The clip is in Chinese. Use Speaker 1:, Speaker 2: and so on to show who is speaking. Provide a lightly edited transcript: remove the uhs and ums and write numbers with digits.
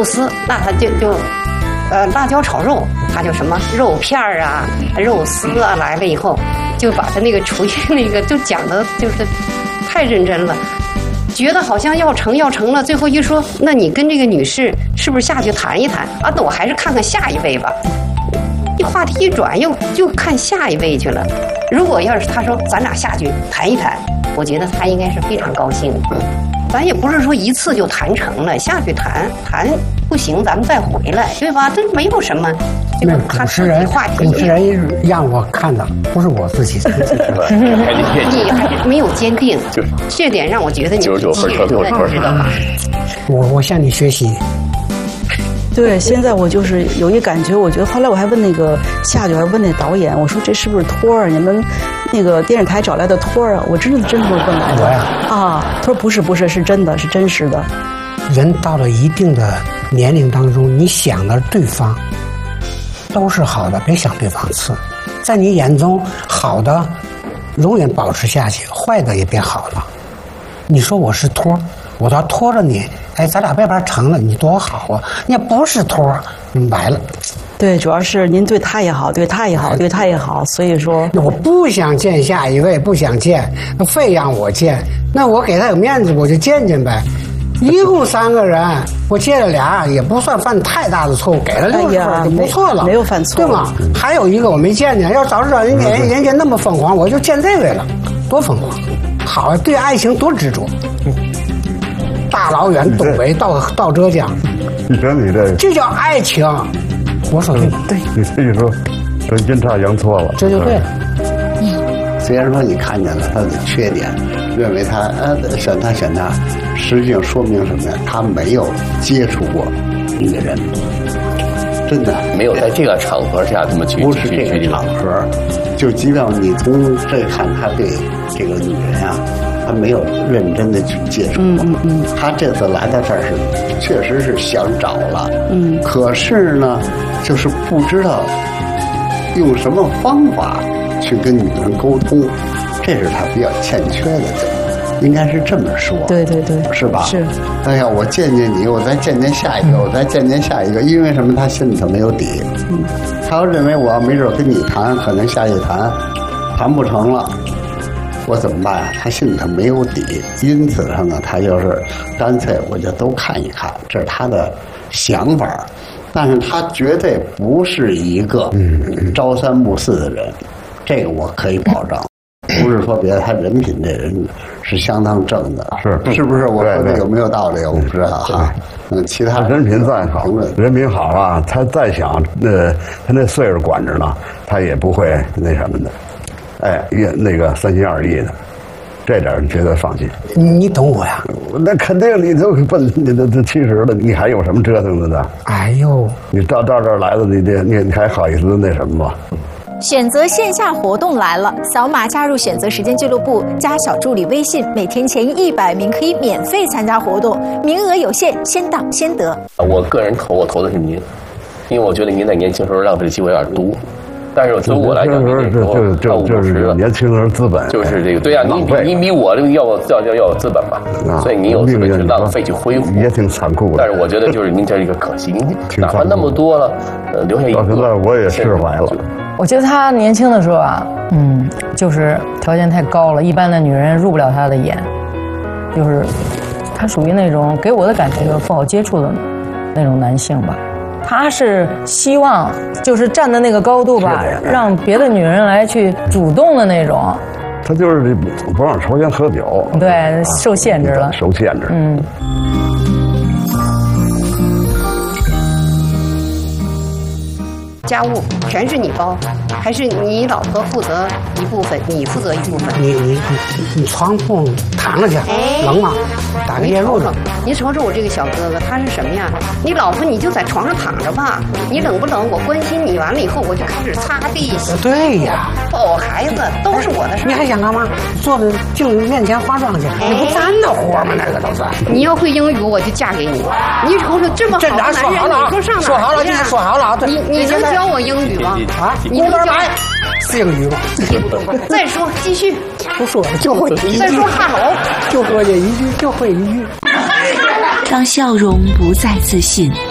Speaker 1: 丝，那他就辣椒炒肉，他就什么肉片啊、肉丝啊来了以后，就把他那个厨艺那个就讲的就是太认真了，觉得好像要成了，最后一说，那你跟这个女士是不是下去谈一谈啊？那我还是看看下一位吧。一话题一转，又看下一位去了。如果要是他说咱俩下去谈一谈，我觉得他应该是非常高兴的。咱也不是说一次就谈成了，下去谈不行，咱们再回来，对吧？这没有什么。
Speaker 2: 那主持人让我看的，不是我自己的。
Speaker 1: 你还没有坚定，这点让我觉得你
Speaker 3: 99分，
Speaker 1: 知道吧？
Speaker 2: 我向你学习。
Speaker 4: 对，现在我就是有一感觉，我觉得后来我还问那个下去，还问那导演，我说这是不是托儿？你们那个电视台找来的托儿啊？我真是问来的啊。他说不是，是真的，是真实的。
Speaker 2: 人到了一定的年龄当中，你想的对方都是好的，别想对方次。在你眼中好的永远保持下去，坏的也别好了。你说我是托，我倒拖着你，哎，咱俩别把成了，你多好啊！你不是托，白了。
Speaker 4: 对，主要是您对他也好，对他也好，对他也好，所以说
Speaker 2: 我不想见下一位，不想见，非让我见，那我给他有面子，我就见见呗。一共3个人，我借了俩，也不算犯太大的错误，给了6分就不错了，
Speaker 4: 没有犯错，
Speaker 2: 对吗？还有一个我没见见，要早知道人家那么疯狂，我就见这位了，多疯狂！好，对爱情多执着。大老远东北到浙江，
Speaker 5: 你说你
Speaker 2: 这叫爱情。我说对，
Speaker 5: 你这一说，真阴差阳错了，
Speaker 2: 这就对了。
Speaker 6: 虽然说你看见了他的缺点，认为他选他，实际上说明什么呀？他没有接触过一个人，真的
Speaker 3: 没有在这个场合下这么去，
Speaker 6: 不是这个场合，就即便你从这看他对这个女人啊，他没有认真的去接触过。他这次来到这儿是确实是想找了，可是呢，就是不知道用什么方法去跟女人沟通，这是他比较欠缺的地方，应该是这么说。
Speaker 4: 对，
Speaker 6: 是吧？
Speaker 4: 是。
Speaker 6: 哎呀，我见见你，我再见见下一个，我再见见下一个，因为什么？他心里头没有底。他要认为我要没准跟你谈，可能下去谈不成了，我怎么办呀？他心里头没有底，因此上呢，他就是干脆我就都看一看，这是他的想法。但是他绝对不是一个朝三暮四的人，这个我可以保证。不是说别的，他人品这人是相当正的，是不是？我说的有没有道理？我不知道哈。其他
Speaker 5: 人品再好，人品好啊，他再想他那岁数管着呢，他也不会那什么的，哎，也那个三心二意的。这点你绝对放心。
Speaker 2: 你懂我呀？
Speaker 5: 那肯定，你都奔你都70了，你还有什么折腾的呢？
Speaker 2: 哎呦，
Speaker 5: 你到这儿来了，你还好意思那什么吗？
Speaker 7: 选择线下活动来了，扫码加入选择时间俱乐部，加小助理微信，每天前100名可以免费参加活动，名额有限，先到先得。
Speaker 3: 我个人我投的是您，因为我觉得您在年轻时候浪费的机会有点多。但是从我来讲，
Speaker 5: 就是年轻人资本，
Speaker 3: 就是这个对啊，你比我这个要有资本吧，所以你有资本去浪费去挥霍，
Speaker 5: 也挺残酷的。
Speaker 3: 但是我觉得就是您这一个可惜，您哪怕那么多了，留下一个。
Speaker 5: 到现在我也释怀了。
Speaker 8: 我觉得他年轻的时候啊，就是条件太高了，一般的女人入不了他的眼，就是他属于那种给我的感觉不好接触的那种男性吧。他是希望就是站在那个高度吧，让别的女人来去主动的那种。
Speaker 5: 他就是不让抽烟喝酒，
Speaker 8: 对，受限制了，
Speaker 5: 受限制。
Speaker 1: 家务全是你包，还是你老婆负责一部分，你负责一部分？
Speaker 2: 你床铺躺着去，冷吗？打个电褥子。
Speaker 1: 你瞅瞅我这个小哥哥，他是什么呀？你老婆你就在床上躺着吧，你冷不冷？我关心你，完了以后我就开始擦地。
Speaker 2: 对呀，
Speaker 1: 抱孩子都是我的事。
Speaker 2: 你还想干嘛？坐在镜子面前化妆去，你不咱的活吗？那个都是。
Speaker 1: 你要会英语，我就嫁给你。你瞅瞅这么好的男人，你说上哪？
Speaker 2: 说好了，今天说好了啊。
Speaker 1: 你能教我英语吗？
Speaker 2: 啊，
Speaker 1: 你能教
Speaker 2: 是英语吗？
Speaker 1: 听不懂。再说，继续。
Speaker 2: 不说了，就会一句。
Speaker 1: 再说哈喽，
Speaker 2: 就说这一句，就会一句。
Speaker 9: 当笑容不再自信，